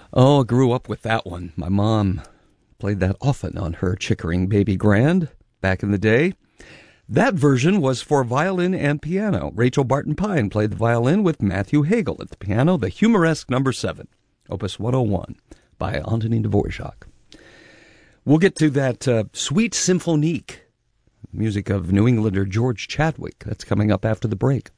Oh, I grew up with that one. My mom played that often on her Chickering Baby Grand back in the day. That version was for violin and piano. Rachel Barton Pine played the violin with Matthew Hagel at the piano, the Humoresque No. 7, Opus 101 by Antonin Dvorak. We'll get to that Suite Symphonique, music of New Englander George Chadwick. That's coming up after the break.